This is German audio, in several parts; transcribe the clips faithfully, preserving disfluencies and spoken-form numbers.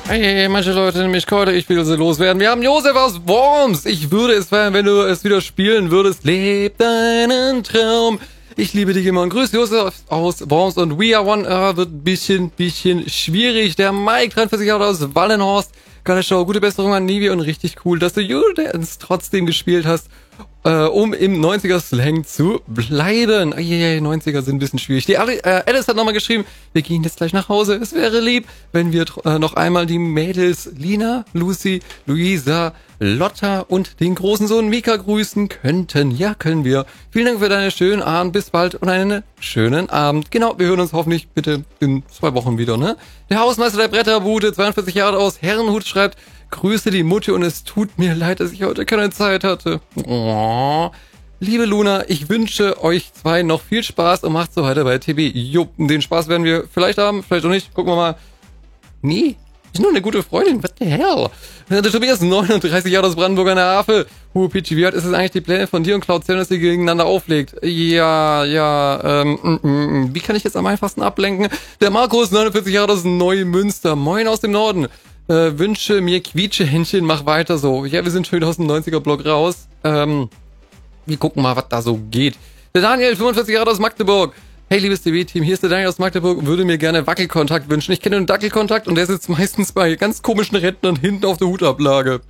Hey, manche Leute nennen mich Keule, ich will sie loswerden. Wir haben Josef aus Worms. Ich würde es feiern, wenn du es wieder spielen würdest. Leb deinen Traum. Ich liebe dich immer und grüß Josef aus Worms und We Are One. Äh, wird ein bisschen, bisschen schwierig. Der Mike dreiundvierzig Jahre aus Wallenhorst. Geile Show, gute Besserung an Nivi und richtig cool, dass du Judance trotzdem gespielt hast, äh, um im neunziger-Slang zu bleiben. Eieiei, neunziger sind ein bisschen schwierig. Die Ali, äh, Alice hat nochmal geschrieben, wir gehen jetzt gleich nach Hause. Es wäre lieb, wenn wir äh, noch einmal die Mädels Lina, Lucy, Luisa, Lotta und den großen Sohn Mika grüßen könnten. Ja, können wir. Vielen Dank für deinen schönen Abend. Bis bald und einen schönen Abend. Genau, wir hören uns hoffentlich bitte in zwei Wochen wieder, ne? Der Hausmeister der Bretterbude, zweiundvierzig Jahre aus Herrenhut, schreibt, grüße die Mutti und es tut mir leid, dass ich heute keine Zeit hatte. Oh. Liebe Luna, ich wünsche euch zwei noch viel Spaß und macht so weiter bei T B. Jupp, den Spaß werden wir vielleicht haben, vielleicht auch nicht. Gucken wir mal. Nee. Ist nur eine gute Freundin, what the hell? Der Tobias, neununddreißig Jahre aus Brandenburg an der Havel. Hu, Pichi, wie alt ist es eigentlich die Pläne von dir und Cloud Zellen, dass ihr gegeneinander auflegt? Ja, ja, ähm, mm, mm, wie kann ich jetzt am einfachsten ablenken? Der Markus, neunundvierzig Jahre aus Neumünster. Moin aus dem Norden. Äh, wünsche mir Quietschehändchen, mach weiter so. Ja, wir sind schön aus dem neunziger-Block raus. Ähm, wir gucken mal, was da so geht. Der Daniel, fünfundvierzig Jahre aus Magdeburg. Hey, liebes T V-Team, hier ist der Daniel aus Magdeburg und würde mir gerne Wackelkontakt wünschen. Ich kenne einen Dackelkontakt und der sitzt meistens bei ganz komischen Rentnern hinten auf der Hutablage.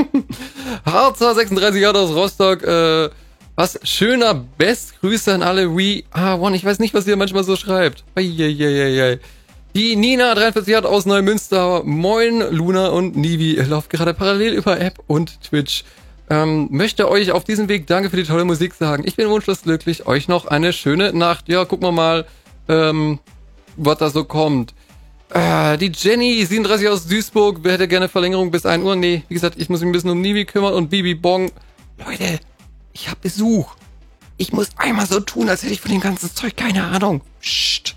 Harzer, sechsunddreißig Jahre aus Rostock. Äh, was schöner Best. Grüße an alle We Are One. Ich weiß nicht, was ihr manchmal so schreibt. Eieieiei. Die Nina, dreiundvierzig Jahre aus Neumünster. Moin, Luna und Nivi. Ihr lauft gerade parallel über App und Twitch. Ähm, möchte euch auf diesem Weg danke für die tolle Musik sagen. Ich bin wunschlos glücklich. Euch noch eine schöne Nacht. Ja, gucken wir mal, ähm, was da so kommt. Äh, die Jenny, siebenunddreißig aus Duisburg, wer hätte gerne Verlängerung bis ein Uhr? Nee, wie gesagt, ich muss mich ein bisschen um Nivi kümmern und Bibi Bong. Leute, ich hab Besuch. Ich muss einmal so tun, als hätte ich von dem ganzen Zeug keine Ahnung. Psst.